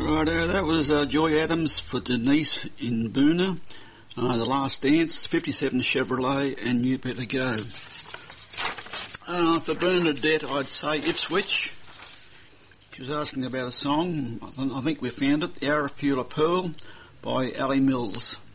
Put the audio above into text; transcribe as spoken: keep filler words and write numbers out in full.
Righto, that was uh, Joy Adams for Denise in Boona. Uh, the Last Dance, fifty-seven Chevrolet, and You Better Go. Uh, for Bernadette, I'd say Ipswich. She was asking about a song. I, th- I think we found it, The Arafura Pearl by Ali Mills.